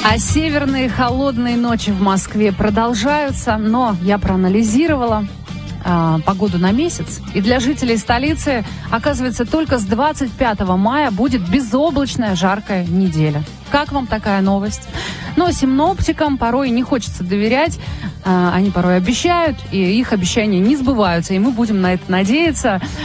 А северные холодные ночи в Москве продолжаются, но я проанализировала погоду на месяц. И для жителей столицы, оказывается, только с 25 мая будет безоблачная жаркая неделя. Как вам такая новость? Но синоптикам порой не хочется доверять. Они порой обещают, и их обещания не сбываются. И мы будем на это надеяться.